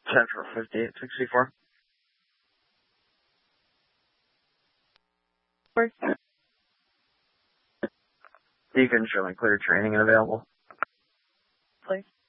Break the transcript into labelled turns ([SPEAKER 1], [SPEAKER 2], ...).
[SPEAKER 1] Central 5864. Beacon showing clear training and available.
[SPEAKER 2] Please.